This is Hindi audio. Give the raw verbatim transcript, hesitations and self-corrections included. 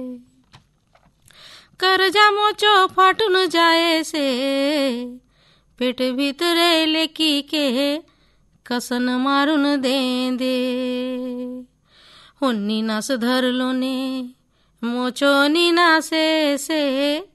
करजा मोचो फाटुन जाए से पेट भीतरे लेकी के कसन मारुन दे दे हुन्नी नास धरलो ने मोचो नी नासे से